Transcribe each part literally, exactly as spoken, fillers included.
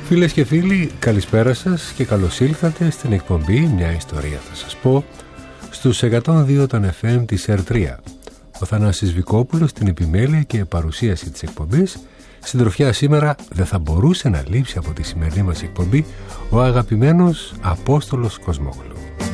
Φίλες και φίλοι, καλησπέρα σας και καλώς ήλθατε στην εκπομπή «Μια ιστορία θα σας πω» στους εκατόν δύο των εφ εμ της ερ τρία. Ο Θανάσης Βικόπουλος στην επιμέλεια και παρουσίαση της εκπομπής. Συντροφιά σήμερα δεν θα μπορούσε να λείψει από τη σημερινή μας εκπομπή ο αγαπημένος Απόστολος Κοσμόγλου.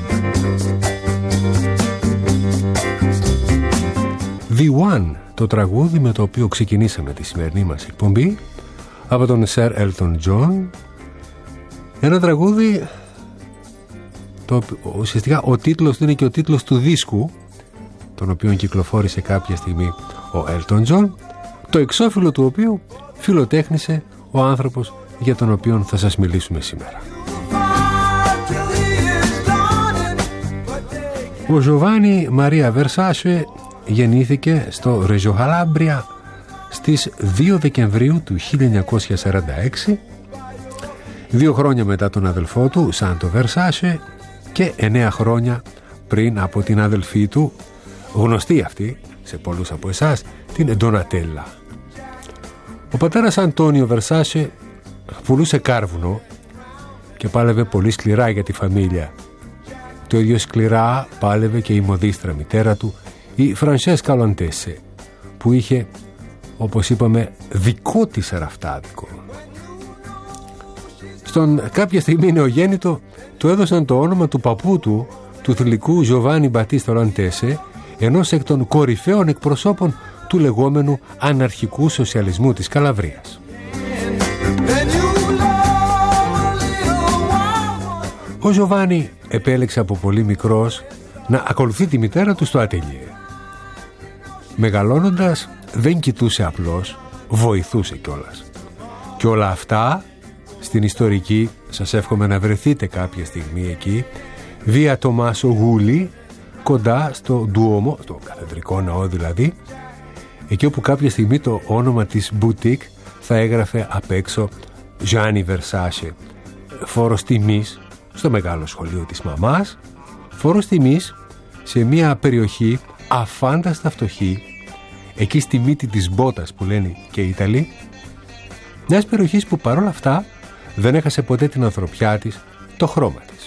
The One, το τραγούδι με το οποίο ξεκινήσαμε τη σημερινή μας εκπομπή, από τον Sir Elton John. Ένα τραγούδι το, ουσιαστικά ο τίτλος του είναι και ο τίτλος του δίσκου, τον οποίο κυκλοφόρησε κάποια στιγμή ο Elton John, το εξώφυλλο του οποίου φιλοτέχνησε ο άνθρωπος για τον οποίο θα σας μιλήσουμε σήμερα. Ο Giovanni Maria Versace γεννήθηκε στο Ρέζιο Καλάμπρια στις δύο Δεκεμβρίου του χίλια εννιακόσια σαράντα έξι, δύο χρόνια μετά τον αδελφό του Σάντο Versace και εννέα χρόνια πριν από την αδελφή του, γνωστή αυτή σε πολλούς από εσάς, την Ντονατέλα. Ο πατέρας Αντώνιο Versace πουλούσε κάρβουνο και πάλευε πολύ σκληρά για τη φαμίλια. Το ίδιο σκληρά πάλευε και η μοδίστρα μητέρα του, η Φρανσέσκα Λοντέσε, που είχε, όπως είπαμε, δικό της ραφτάδικο. Στον κάποια στιγμή νεογέννητο του έδωσαν το όνομα του παππού του, του θηλυκού Γιοβάνι Μπατίστα Λοντέσε, ενός εκ των κορυφαίων εκπροσώπων του λεγόμενου αναρχικού σοσιαλισμού της Καλαβρίας. Ο Γιοβάνι επέλεξε από πολύ μικρός να ακολουθεί τη μητέρα του στο ατελιέ. Μεγαλώνοντας δεν κοιτούσε απλώς, βοηθούσε κιόλας. Και όλα αυτά στην ιστορική, σας εύχομαι να βρεθείτε κάποια στιγμή εκεί, Βία Τομάσο Γούλη, κοντά στο Ντουόμο, στο καθεδρικό ναό δηλαδή, εκεί όπου κάποια στιγμή το όνομα της μπουτίκ θα έγραφε απ' έξω Gianni Versace, φόρος τιμής στο μεγάλο σχολείο της μαμάς, φόρος τιμής σε μια περιοχή αφάνταστα φτωχή, εκεί στη μύτη της μπότας που λένε και οι Ιταλοί, μιας περιοχής που παρόλα αυτά δεν έχασε ποτέ την ανθρωπιά της, το χρώμα της.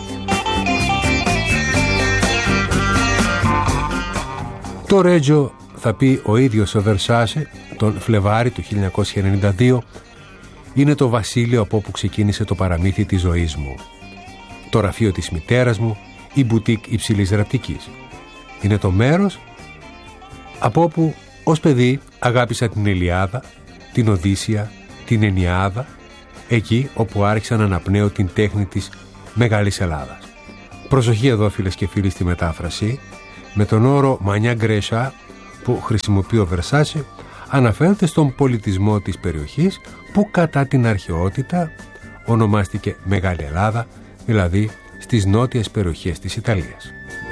Το Ρέτζο, θα πει ο ίδιος ο Versace τον Φλεβάρι του χίλια εννιακόσια ενενήντα δύο, είναι το βασίλειο από όπου ξεκίνησε το παραμύθι της ζωής μου. Το γραφείο της μητέρας μου, η μπουτίκ υψηλής ραπτικής. Είναι το μέρος από όπου ως παιδί αγάπησα την Ηλιάδα, την Οδύσσια, την Ενιάδα, εκεί όπου άρχισα να αναπνέω την τέχνη της Μεγάλης Ελλάδας. Προσοχή εδώ, φίλες και φίλοι, στη μετάφραση. Με τον όρο Μανιά Γκρέσα που χρησιμοποιεί ο Versace αναφέρεται στον πολιτισμό της περιοχής που κατά την αρχαιότητα ονομάστηκε Μεγάλη Ελλάδα, δηλαδή στις νότιες περιοχές της Ιταλίας.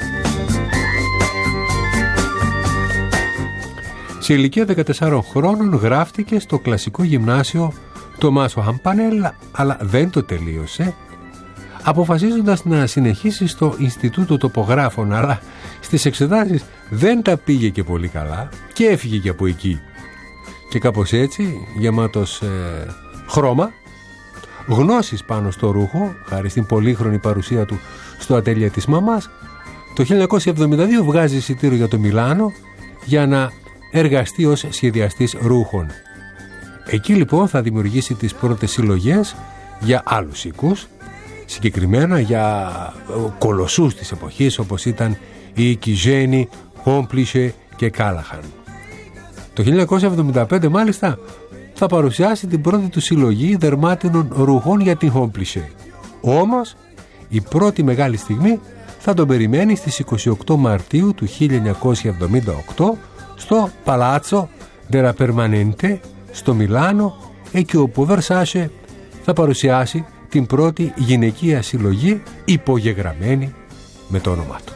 Σε ηλικία δεκατεσσάρων χρόνων γράφτηκε στο κλασικό γυμνάσιο Τομάσο Χαμπανέλα, αλλά δεν το τελείωσε, αποφασίζοντας να συνεχίσει στο Ινστιτούτο Τοπογράφων, αλλά στις εξετάσεις δεν τα πήγε και πολύ καλά και έφυγε και από εκεί. Και κάπως έτσι, γεμάτος ε, χρώμα, γνώσεις πάνω στο ρούχο, χάρη στην πολύχρονη παρουσία του στο ατέλειε της μαμάς, το χίλια εννιακόσια εβδομήντα δύο βγάζει εισιτήριο για το Μιλάνο για να εργαστεί ως σχεδιαστής ρούχων. Εκεί λοιπόν θα δημιουργήσει τις πρώτες συλλογές για άλλους οίκους, συγκεκριμένα για κολοσσούς της εποχής όπως ήταν οι Κιζένι, Χόμπλισε και Κάλαχαν. Το χίλια εννιακόσια εβδομήντα πέντε μάλιστα θα παρουσιάσει την πρώτη του συλλογή δερμάτινων ρουχών για την Χόμπλισε. Όμως η πρώτη μεγάλη στιγμή θα τον περιμένει στις είκοσι οκτώ Μαρτίου του χίλια εννιακόσια εβδομήντα οκτώ στο Παλάτσο della Permanente στο Μιλάνο, εκεί όπου ο Versace θα παρουσιάσει την πρώτη γυναικεία συλλογή υπογεγραμμένη με το όνομά του.